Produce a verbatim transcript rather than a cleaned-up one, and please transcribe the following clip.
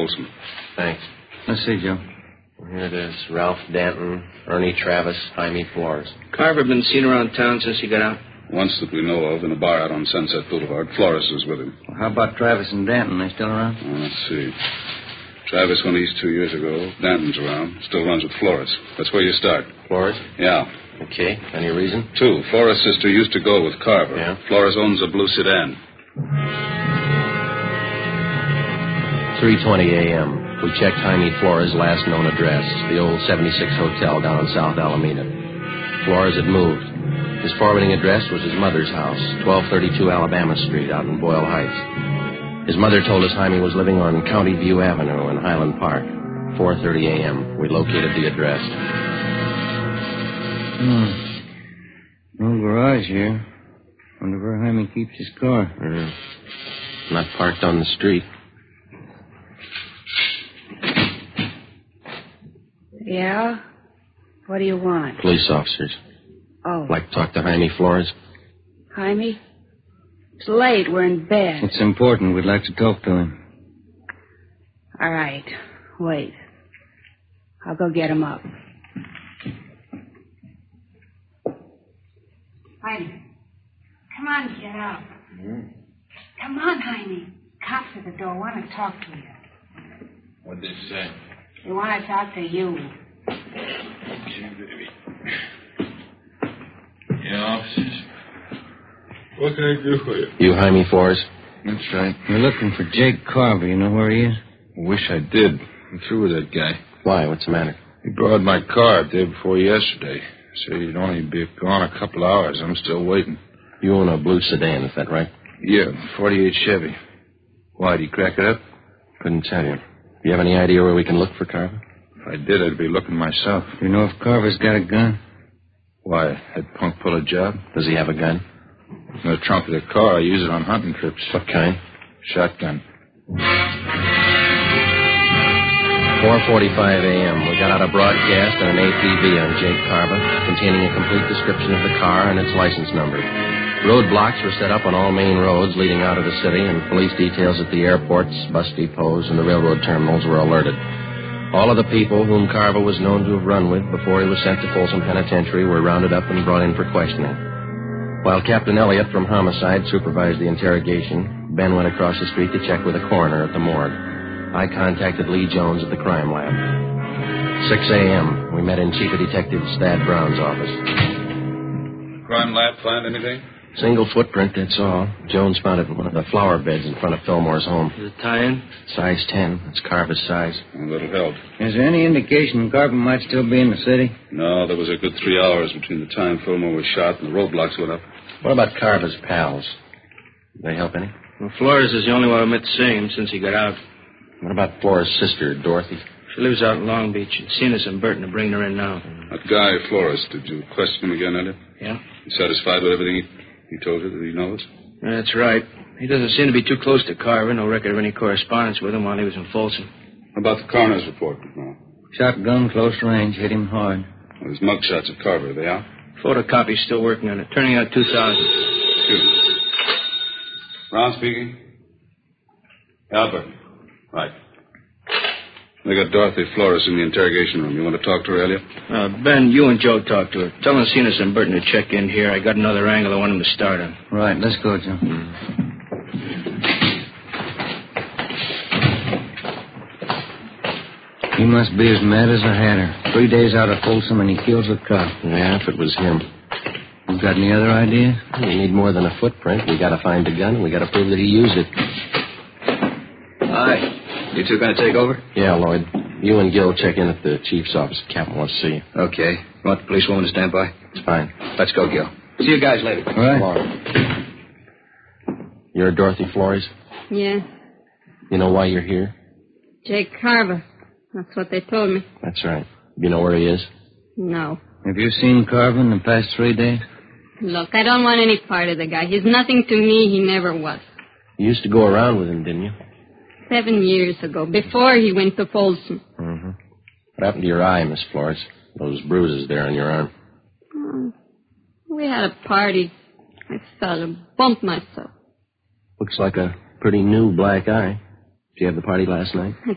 Folsom. Thanks. Let's see, Joe. Here it is. Ralph Danton, Ernie Travis, Jaime Flores. Carver been seen around town since he got out? Once that we know of, in a bar out on Sunset Boulevard. Flores is with him. Well, how about Travis and Danton? They still around? Well, let's see. Travis went east two years ago. Danton's around. Still runs with Flores. That's where you start. Flores? Yeah. Okay. Any reason? Two. Flores' sister used to go with Carver. Yeah. Flores owns a blue sedan. three twenty a.m. We checked Jaime Flores' last known address, the old seventy-six Hotel down in South Alameda. Flores had moved. His forwarding address was his mother's house, twelve thirty-two Alabama Street out in Boyle Heights. His mother told us Jaime was living on County View Avenue in Highland Park. four thirty a.m. We located the address. Hmm. No garage here. Wonder where Jaime keeps his car. Mm. Not parked on the street. Yeah? What do you want? Police officers. Oh. Like to talk to Jaime Flores? Jaime? It's late. We're in bed. It's important. We'd like to talk to him. All right. Wait. I'll go get him up. Jaime. Come on, get up. Mm. Come on, Jaime. Cops at the door want to talk to you. What'd they say? They want to talk to you. Okay, baby. Yeah, officers. What can I do for you? You Jaime Flores? That's right. We're looking for Jake Carver. You know where he is? Wish I did. I'm through with that guy. Why? What's the matter? He borrowed my car the day before yesterday. Said he'd only be gone a couple hours. I'm still waiting. You own a blue sedan, is that right? Yeah, forty-eight Chevy. Why, did he crack it up? Couldn't tell you. Do you have any idea where we can look for Carver? If I did, I'd be looking myself. You know if Carver's got a gun? Why, that punk pull a job? Does he have a gun? In the trunk of the car. I use it on hunting trips. What kind? Shotgun. four forty-five a.m. We got out a broadcast and an A P B on Jake Carver, containing a complete description of the car and its license number. Roadblocks were set up on all main roads leading out of the city, and police details at the airports, bus depots, and the railroad terminals were alerted. All of the people whom Carver was known to have run with before he was sent to Folsom Penitentiary were rounded up and brought in for questioning. While Captain Elliott from Homicide supervised the interrogation, Ben went across the street to check with a coroner at the morgue. I contacted Lee Jones at the crime lab. six a.m. We met in Chief of Detective Stad Brown's office. Crime lab find anything? Single footprint, that's all. Jones found it in one of the flower beds in front of Fillmore's home. Is it tie-in? Size ten. That's Carver's size. A little help. Is there any indication Carver might still be in the city? No, there was a good three hours between the time Fillmore was shot and the roadblocks went up. What about Carver's pals? Did they help any? Well, Flores is the only one who met seeing him since he got out. What about Flores' sister, Dorothy? She lives out in Long Beach. She'd seen us in Burton to bring her in now. That guy, Flores, did you question him again, Elliot? Yeah? You satisfied with everything he, he told you that he knows? That's right. He doesn't seem to be too close to Carver. No record of any correspondence with him while he was in Folsom. How about the coroner's report? No. Shotgun, close range, hit him hard. Well, there's mugshots of Carver. Are they out? Photocopy's still working on it. Turning out two thousand. Excuse me. Brown speaking. Albert. Right. They got Dorothy Flores in the interrogation room. You want to talk to her, Elliot? Uh, Ben, you and Joe talk to her. Tell them seen us in Burton to check in here. I got another angle I want him to start on. Right, let's go, Joe. Mm. He must be as mad as a hatter. Three days out of Folsom and he kills a cop. Yeah, if it was him. You got any other ideas? We need more than a footprint. We got to find the gun, and we got to prove that he used it. Hi. You two going to take over? Yeah, Lloyd. You and Gil check in at the chief's office. The captain wants to see you. Okay. You want the policewoman to stand by? It's fine. Let's go, Gil. See you guys later. All right. Along. You're Dorothy Flores? Yeah. You know why you're here? Jake Carver. That's what they told me. That's right. You know where he is? No. Have you seen Carver in the past three days? Look, I don't want any part of the guy. He's nothing to me. He never was. You used to go around with him, didn't you? Seven years ago, before he went to Folsom. Mm-hmm. What happened to your eye, Miss Flores? Those bruises there on your arm. Oh, we had a party. I fell and bumped myself. Looks like a pretty new black eye. Did you have the party last night?